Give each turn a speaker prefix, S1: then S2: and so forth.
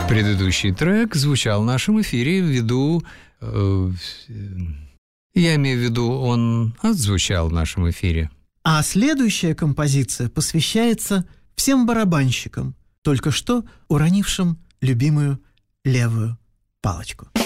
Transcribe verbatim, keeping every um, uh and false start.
S1: Предыдущий трек звучал в нашем эфире ввиду... Э, я имею в виду, он отзвучал в нашем эфире.
S2: А следующая композиция посвящается всем барабанщикам, только что уронившим любимую левую палочку.